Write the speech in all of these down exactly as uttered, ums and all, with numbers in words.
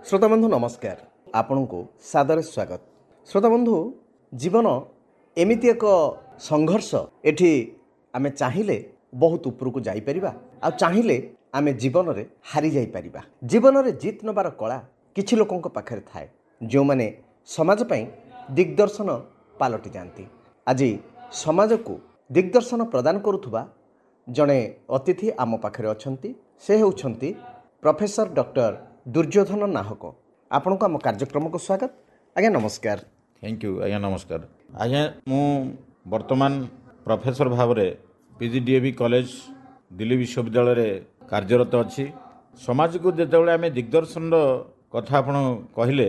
श्रोताबंधु नमस्कार, आपण को सादर स्वागत। श्रोताबंधु जीवन एमिति एक संघर्ष एठी आमे चाहिए बहुत उपरकू जाई परिबा आ चाहिए आमे जीवन रे हारी जाई परिबा। जीवन रे जीत नबार कला किछि लोकंक पाखरे थाए जो माने समाज पई दिग्दर्शन पालटि जांती। आज समाज को दिग्दर्शन प्रदान करुथुबा जड़े अतिथि आम पाखरे अछंती। से हेउछंती प्रोफेसर डॉक्टर दुर्योधन नाहक। आपण को आम कार्यक्रम को स्वागत। आज्ञा नमस्कार। थैंक यू आज्ञा नमस्कार। आज्ञा मु वर्तमान प्रोफेसर भाव में पीजीडीएवी कॉलेज दिल्ली विश्वविद्यालय रे कार्यरत अच्छी। समाज को जितेबाला आम दिग्दर्शन कथा आपण कहले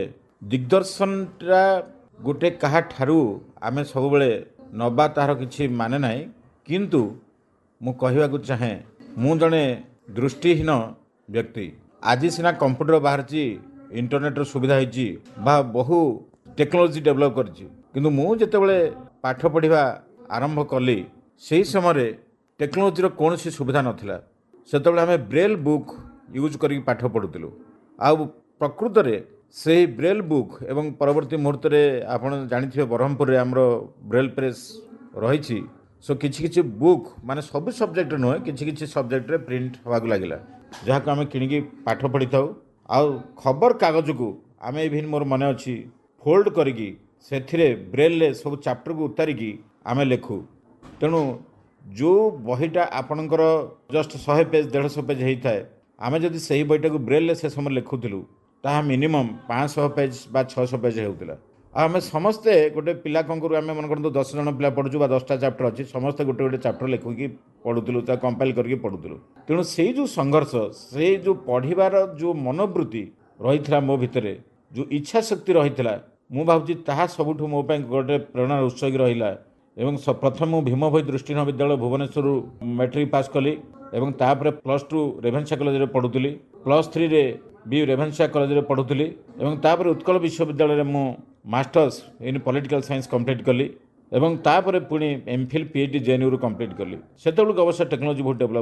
दिग्दर्शनटा गोटे क्या ठारू आम सब नवा तार किसी माने ना, किंतु मु कहवा चाहे मु जड़े दृष्टिहीन व्यक्ति। आज सीना कंप्यूटर बाहर इंटरनेट सुविधा होती बा बहु टेक्नोलोजी डेवलप कर मुझे पाठ पढ़ा आरंभ कली से समय टेक्नोलोजी कौन सी सुविधा नाला। से आम ब्रेल बुक यूज कर पाठ पढ़ुलु। आ प्रकृत में से ब्रेल बुक एवं परवर्ती मुहूर्त में आपड़ जानी ब्रह्मपुर आमर ब्रेल प्रेस रही। सो किछि किछि बुक माने सब सब्जेक्ट नुहे किछि किछि सब्जेक्ट रे प्रिंट होगा लगिला जहाँ को आम किणिकी पाठ पढ़ी था। आ खबर कागज को आम इवन मोर मन अच्छी फोल्ड करिकी सेथिरे ब्रेल ले सब चैप्टर को उतारिकी आम लेखु। तेणु जो बहीटा आपणकर जस्ट शहे पेज डेढ़ सौ पेज होता है आम जदि से बहीटा को ब्रेल ले से समय लिखुलु ताहा मिनिमम पाँच सौ पेज बा छः सौ पेज होता। आम समस्ते गोटे पिला कौन करूँ आम मन कर दस जन पिला पढ़ुचु बा दसटा चैप्टर अच्छी समस्ते गोटे गोटे चैप्टर लिखिकी पढ़ुलु कंपाइल करके पढ़ुलु। तेणु से जो संघर्ष से जो पढ़ार जो मनोवृत्ति रही था मो भितर जो इच्छा शक्ति रही है मु भावुँ ताहा सबुठ मो गोटे प्रेरणा उत्स रहा। एवं प्रथम मु भीम भोई दृष्टिहीन विद्यालय भुवनेश्वर मैट्रिक पास कली एवं तापर plus two रेभेन्सा college पढ़ुली plus three रे बी रेभेन्सा कॉलेज पढ़ुली एवं तापर उत्कल विश्वविद्यालय मु masters in political science complete कली एवं तापर पुणी एमफिल पीएचडी जेएनयू कंप्लीट कली। से अवश्य टेक्नोलोजी बहुत डेवलप